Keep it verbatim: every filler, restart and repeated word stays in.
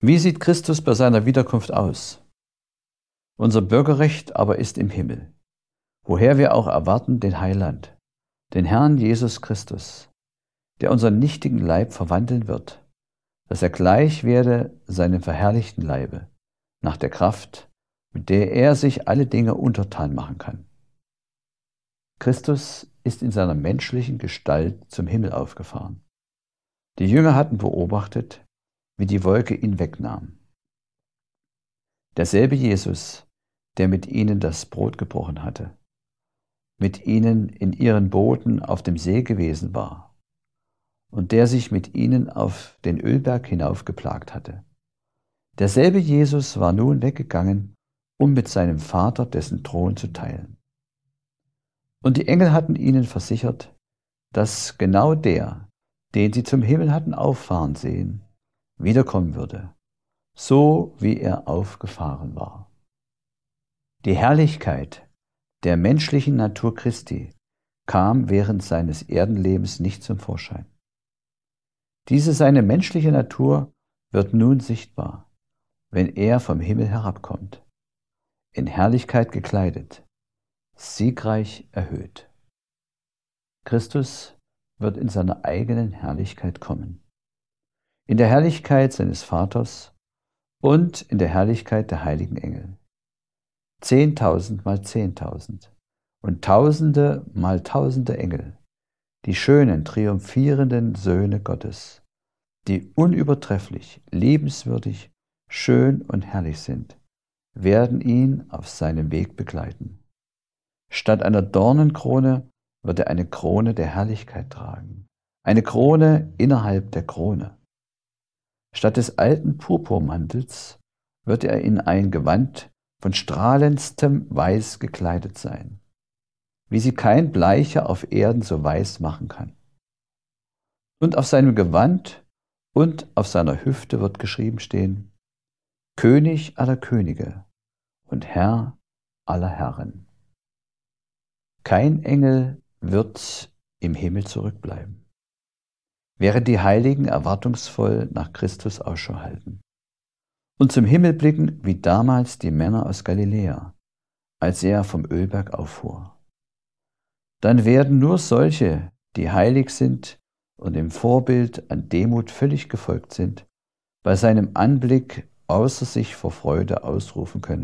Wie sieht Christus bei seiner Wiederkunft aus? Unser Bürgerrecht aber ist im Himmel, woher wir auch erwarten den Heiland, den Herrn Jesus Christus, der unseren nichtigen Leib verwandeln wird, dass er gleich werde seinem verherrlichten Leibe, nach der Kraft, mit der er sich alle Dinge untertan machen kann. Christus ist in seiner menschlichen Gestalt zum Himmel aufgefahren. Die Jünger hatten beobachtet, wie die Wolke ihn wegnahm. Derselbe Jesus, der mit ihnen das Brot gebrochen hatte, mit ihnen in ihren Booten auf dem See gewesen war und der sich mit ihnen auf den Ölberg hinaufgeplagt hatte. Derselbe Jesus war nun weggegangen, um mit seinem Vater dessen Thron zu teilen. Und die Engel hatten ihnen versichert, dass genau der, den sie zum Himmel hatten auffahren sehen, wiederkommen würde, so wie er aufgefahren war. Die Herrlichkeit der menschlichen Natur Christi kam während seines Erdenlebens nicht zum Vorschein. Diese seine menschliche Natur wird nun sichtbar, wenn er vom Himmel herabkommt, in Herrlichkeit gekleidet, siegreich erhöht. Christus wird in seiner eigenen Herrlichkeit kommen, in der Herrlichkeit seines Vaters und in der Herrlichkeit der heiligen Engel. Zehntausend mal Zehntausend und Tausende mal Tausende Engel, die schönen, triumphierenden Söhne Gottes, die unübertrefflich, liebenswürdig, schön und herrlich sind, werden ihn auf seinem Weg begleiten. Statt einer Dornenkrone wird er eine Krone der Herrlichkeit tragen, eine Krone innerhalb der Krone. Statt des alten Purpurmantels wird er in ein Gewand von strahlendstem Weiß gekleidet sein, wie sie kein Bleicher auf Erden so weiß machen kann. Und auf seinem Gewand und auf seiner Hüfte wird geschrieben stehen: König aller Könige und Herr aller Herren. Kein Engel wird im Himmel zurückbleiben, während die Heiligen erwartungsvoll nach Christus Ausschau halten und zum Himmel blicken wie damals die Männer aus Galiläa, als er vom Ölberg auffuhr. Dann werden nur solche, die heilig sind und dem Vorbild an Demut völlig gefolgt sind, bei seinem Anblick außer sich vor Freude ausrufen können: